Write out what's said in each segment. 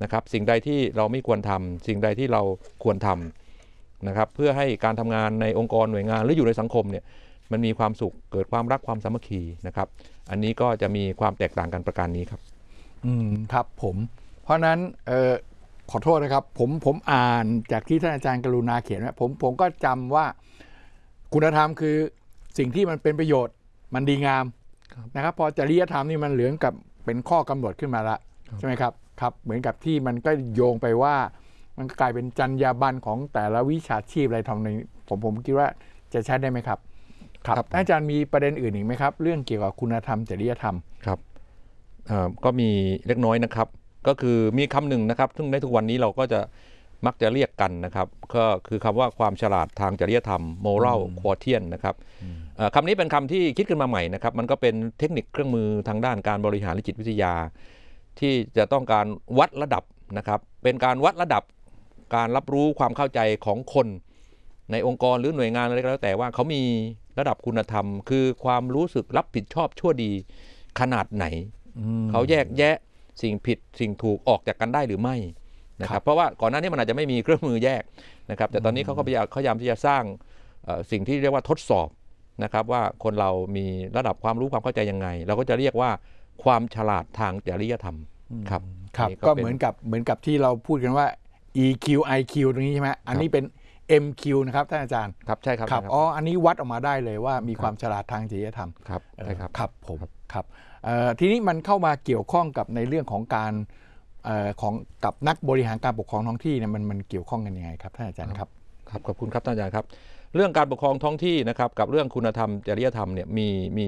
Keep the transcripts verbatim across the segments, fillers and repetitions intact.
นะครับสิ่งใดที่เราไม่ควรทำสิ่งใดที่เราควรทำนะครับเพื่อให้การทำงานในองค์กรหน่วยงานหรืออยู่ในสังคมเนี่ยมันมีความสุขเกิดความรักความสามัคคีนะครับอันนี้ก็จะมีความแตกต่างกันประการนี้ครับอืมครับผมเพราะนั้นเอ่อขอโทษนะครับผมผมอ่านจากที่ท่านอาจารย์กรุณาเขียนไว้ผมผมก็จำว่าคุณธรรมคือสิ่งที่มันเป็นประโยชน์มันดีงามนะครับพอจริยธรรมนี่มันเหลืองกับเป็นข้อกำหนดขึ้นมาละใช่ไหมครับครับเหมือนกับที่มันก็โยงไปว่ามันกลายเป็นจรรยาบรรณของแต่ละวิชาชีพอะไรทำในผมผมคิดว่าจะใช้ได้ไหมครับครับอาจารย์มีประเด็นอื่นอีกไหมครับเรื่องเกี่ยวกับคุณธรรมจริยธรรมครับก็มีเล็กน้อยนะครับก็คือมีคำหนึ่งนะครับซึ่งในทุกวันนี้เราก็จะมักจะเรียกกันนะครับก็คือคำว่าความฉลาดทางจริยธรรม moral quotient นะครับคำนี้เป็นคำที่คิดขึ้นมาใหม่นะครับมันก็เป็นเทคนิคเครื่องมือทางด้านการบริหารจิตวิทยาที่จะต้องการวัดระดับนะครับเป็นการวัดระดับการรับรู้ความเข้าใจของคนในองค์กรหรือหน่วยงานอะไรก็แล้วแต่ว่าเขามีระดับคุณธรรมคือความรู้สึกรับผิดชอบชั่วดีขนาดไหนเขาแยกแยะสิ่งผิดสิ่งถูกออกจากกันได้หรือไม่นะครับเพราะว่าก่อนหน้านี้มันอาจจะไม่มีเครื่องมือแยกนะครับแต่ตอนนี้เขาก็พยายามพยายามที่จะสร้างสิ่งที่เรียกว่าทดสอบนะครับว่าคนเรามีระดับความรู้ความเข้าใจยังไงเราก็จะเรียกว่าความฉลาดทางจริยธรรมครับครับก็เหมือนกับเหมือนกับที่เราพูดกันว่า อี คิว ไอ คิว ตรงนี้ใช่ไหมอันนี้เป็น เอ็ม คิว นะครับท่านอาจารย์ครับใช่ครับครับอ๋ออันนี้วัดออกมาได้เลยว่ามีความฉลาดทางจริยธรรมครับใช่ครับครับผมครับทีนี้มันเข้ามาเกี่ยวข้องกับในเรื่องของการของกับนักบริหารการปกครองท้องที่เนี่ยมันมันเกี่ยวข้องกันยังไงครับท่านอาจารย์ครับครับขอบคุณครับท่านอาจารย์ครับเรื่องการปกครองท้องที่นะครับกับเรื่องคุณธรรมจริยธรรมเนี่ยมีมี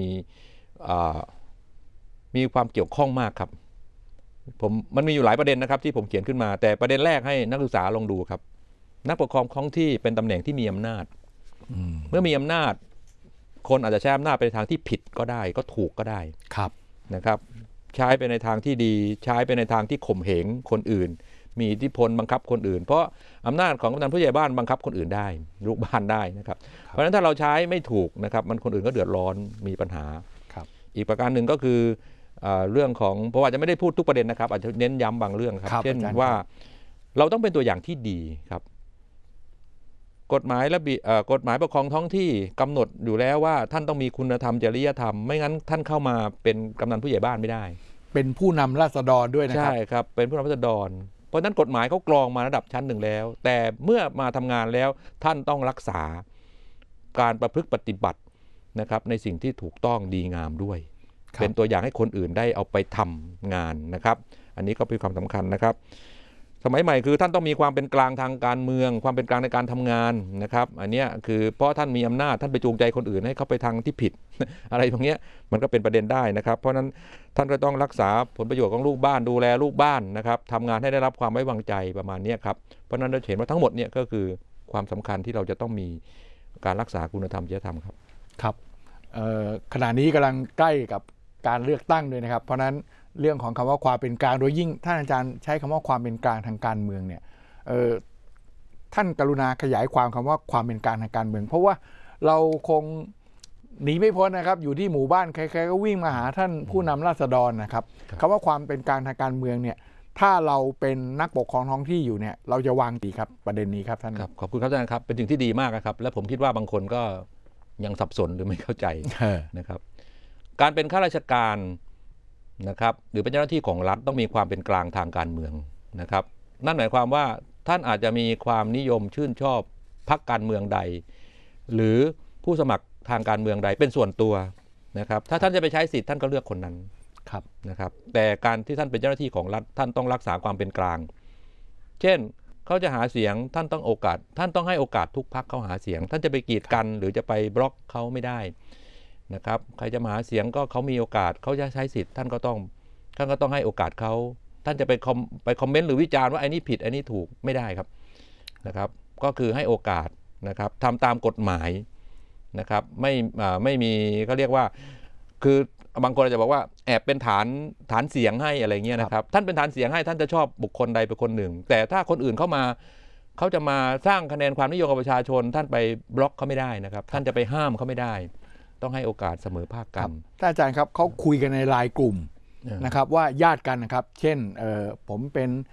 มีความเกี่ยวข้องมากครับผมมันมีอยู่หลายประเด็นนะครับที่ผมเขียนขึ้นมาแต่ประเด็นแรกให้นักศึกษาลองดูครับนักปกครองท้องที่เป็นตำแหน่งที่มีอำนาจเมื่อมีอำนาจคนอาจจะใช้อำนาจไปในทางที่ผิดก็ได้ก็ถูกก็ได้ครับนะครับใช้ไปในทางที่ดีใช้ไปในทางที่ข่มเหงคนอื่นมีอิทธิพลบังคับคนอื่นเพราะอำนาจของกำนันผู้ใหญ่บ้านบังคับคนอื่นได้ลูกบ้านได้นะครับเพราะฉะนั้นถ้าเราใช้ไม่ถูกนะครับมันคนอื่นก็เดือดร้อนมีปัญหาอีกประการหนึ่งก็คือเรื่องของเพราะว่าจะไม่ได้พูดทุกประเด็นนะครับอาจจะเน้นย้ำบางเรื่องครับเช่นว่าเราต้องเป็นตัวอย่างที่ดีครับกฎหมายระเบียบกฎหมายปกครองท้องที่กำหนดอยู่แล้วว่าท่านต้องมีคุณธรรมจริยธรรมไม่งั้นท่านเข้ามาเป็นกำนันผู้ใหญ่บ้านไม่ได้เป็นผู้นำราษฎรด้วยนะครับใช่ครับเป็นผู้นำราษฎรเพราะนั้นกฎหมายเขากรองมาระดับชั้นหนึ่งแล้วแต่เมื่อมาทำงานแล้วท่านต้องรักษาการประพฤติปฏิบัตินะครับในสิ่งที่ถูกต้องดีงามด้วยเป็นตัวอย่างให้คนอื่นได้เอาไปทำงานนะครับอันนี้ก็เป็นความสำคัญนะครับสมัยใหม่คือท่านต้องมีความเป็นกลางทางการเมืองความเป็นกลางในการทำงานนะครับอันนี้คือเพราะท่านมีอำนาจท่านไปจูงใจคนอื่นให้เขาไปทางที่ผิด อะไรตรงนี้มันก็เป็นประเด็นได้นะครับเพราะนั้นท่านก็ต้องรักษาผลประโยชน์ของลูกบ้านดูแลลูกบ้านนะครับทำงานให้ได้รับความไว้วางใจประมาณนี้ครับเพราะนั้นเราเห็นว่าทั้งหมดเนี่ยก็คือความสำคัญที่เราจะต้องมีการรักษาคุณธรรมจริยธรรมครับครับขณะนี้กำลังใกล้กับการเลือกตั้งด้วยนะครับเพราะนั้นเรื่องของคำว่าความเป็นกลางโดยยิ่งท่านอาจารย์ใช้คำว่าความเป็นกลางทางการเมืองเนี่ยท่านกรุณาขยายความคำว่าความเป็นกลางทางการเมืองเพราะว่าเราคงหนีไม่พ้นนะครับอยู่ที่หมู่บ้านใครๆก็วิ่งมาหาท่านผู้นำราษฎรนะครับคำว่าความเป็นกลางทางการเมืองเนี่ยถ้าเราเป็นนักปกครองท้องที่อยู่เนี่ยเราจะวางดีครับประเด็นนี้ครับท่านครับขอบคุณครับอาจารย์ครับเป็นสิ่งที่ดีมากครับและผมคิดว่าบางคนก็ยังสับสนหรือไม่เข้าใจนะครับการเป็นข้าราชการนะครับหรือเป็นเจ้าหน้าที่ของรัฐต้องมีความเป็นกลางทางการเมืองนะครับนั่นหมายความว่าท่านอาจจะมีความนิยมชื่นชอบพรรคการเมืองใดหรือผู้สมัครทางการเมืองใดเป็นส่วนตัวนะครับถ้าท่านจะไปใช้สิทธิ์ท่านก็เลือกคนนั้นครับนะครับแต่การที่ท่านเป็นเจ้าหน้าที่ของรัฐท่านต้องรักษาความเป็นกลางเช่นเขาจะหาเสียงท่านต้องโอกาสท่านต้องให้โอกาสทุกพรรคเขาหาเสียงท่านจะไปกีดกันหรือจะไปบล็อกเขาไม่ได้นะครับใครจะมาหาเสียงก็เขามีโอกาสเขาจะใช้สิทธิ์ท่านก็ต้องท่านก็ต้องให้โอกาสเขาท่านจะไปคอมไปคอมเมนต์หรือวิจารณ์ว่าไอ้นี่ผิดไอ้นี่ถูกไม่ได้ครับนะครับก็คือให้โอกาสนะครับทำตามกฎหมายนะครับไม่ไม่มีก็เรียกว่าคือบางคนอาจจะบอกว่าแอบเป็นฐานฐานเสียงให้อะไรเงี้ยนะครับท่านเป็นฐานเสียงให้ท่านจะชอบบุคคลใดเป็นคนหนึ่งแต่ถ้าคนอื่นเข้ามาเขาจะมาสร้างคะแนนความนิยมกับประชาชนท่านไปบล็อกเขาไม่ได้นะครับท่านจะไปห้ามเขาไม่ได้ต้องให้โอกาสเสมอภาคกันท่านอาจารย์ครับเขาคุยกันในไลน์กลุ่มนะครับว่าญาติกันนะครับเช่นผมเป็น